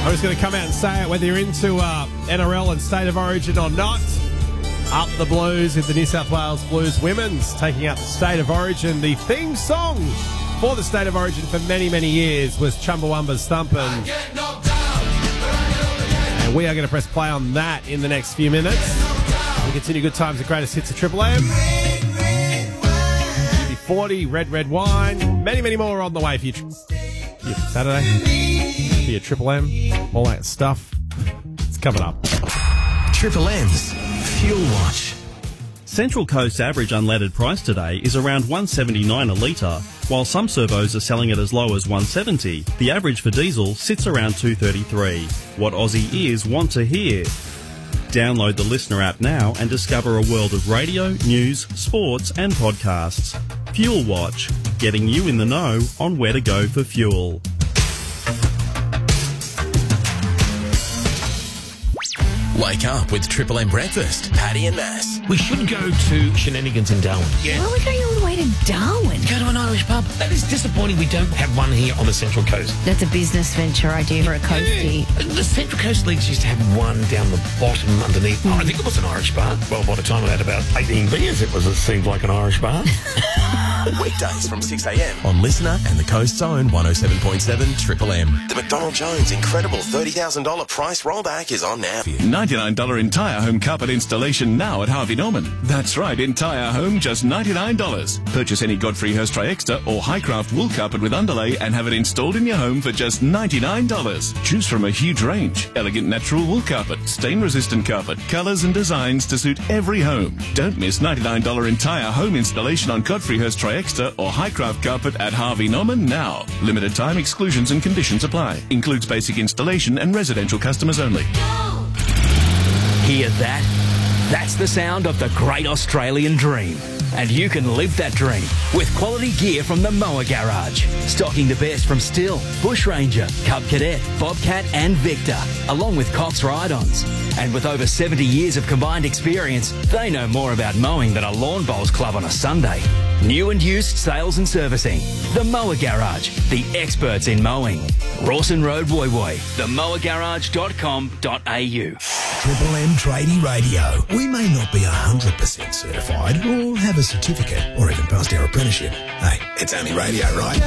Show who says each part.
Speaker 1: I'm just going to come out and say it, whether you're into NRL and State of Origin or not. Up the Blues with the New South Wales Blues Women's taking out the State of Origin. The theme song for the State of Origin for many, many years was Chumbawamba's Thumpin'. And we are going to press play on that in the next few minutes. We continue good times, the greatest hits of Triple M. UB40, Red Red Wine. Many, many more on the way for you. Saturday. For your Triple M. All that stuff. It's coming up.
Speaker 2: Triple M's Fuel Watch.
Speaker 3: Central Coast's average unleaded price today is around $1.79 a litre, while some servos are selling it as low as $1.70. The average for diesel sits around $2.33. What Aussie ears want to hear. Download the Listener app now and discover a world of radio, news, sports and podcasts. Fuel Watch, getting you in the know on where to go for fuel.
Speaker 2: Wake up with Triple M Breakfast, Paddy and Mass.
Speaker 4: We should go to Shenanigans in Darwin.
Speaker 5: Yeah. Why are we going all the way to Darwin?
Speaker 4: Go to an Irish pub. That is disappointing we don't have one here on the Central Coast.
Speaker 5: That's a business venture idea for a coastie.
Speaker 4: The Central Coast Leagues used to have one down the bottom underneath. I think it was an Irish bar. Well, by the time I had about 18 beers, it seemed like an Irish bar.
Speaker 2: Weekdays from 6 a.m. on Listener and the Coast's own 107.7 Triple M. The McDonald Jones incredible $30,000 price rollback is on now.
Speaker 6: $99 entire home carpet installation now at Harvey Norman. That's right, entire home, just $99. Purchase any Godfrey Hirst Tri-Extra or Highcraft wool carpet with underlay and have it installed in your home for just $99. Choose from a huge range. Elegant natural wool carpet, stain-resistant carpet, colours and designs to suit every home. Don't miss $99 entire home installation on Godfrey Hirst Tri-Extra or Highcraft carpet at Harvey Norman now. Limited time exclusions and conditions apply. Includes basic installation and residential customers only.
Speaker 7: Hear that? That's the sound of the great Australian dream. And you can live that dream with quality gear from the Mower Garage. Stocking the best from Stihl, Bush Ranger, Cub Cadet, Bobcat and Victor, along with Cox Ride-Ons. And with over 70 years of combined experience, they know more about mowing than a lawn bowls club on a Sunday. New and used sales and servicing. The Mower Garage, the experts in mowing. Rawson Road, Woy Woy. themowergarage.com.au.
Speaker 8: Triple M Tradie Radio. We may not be 100% certified or have a certificate or even passed our apprenticeship. Hey, it's only radio, right?